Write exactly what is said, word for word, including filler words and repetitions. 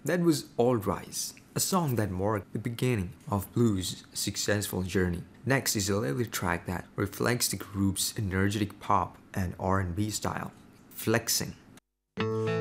That was All Rise, a song that marked the beginning of blues' successful journey. Next is a lovely track that reflects the group's energetic pop and R and B style, Flexing.